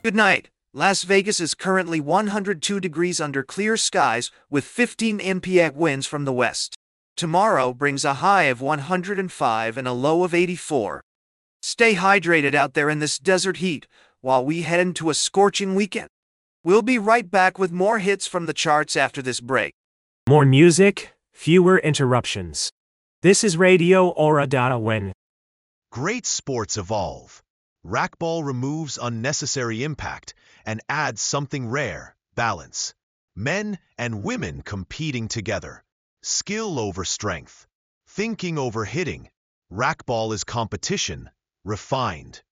Good night. Las Vegas is currently 102 degrees under clear skies with 15 mph winds from the west. Tomorrow brings a high of 105 and a low of 84. Stay hydrated out there in this desert heat while we head into a scorching weekend. We'll be right back with more hits from the charts after this break. More music, fewer interruptions. This is Radio Aura. When Great sports evolve. Racquetball removes unnecessary impact and adds something rare, balance. Men and women competing together. Skill over strength. Thinking over hitting. Racquetball is competition, refined.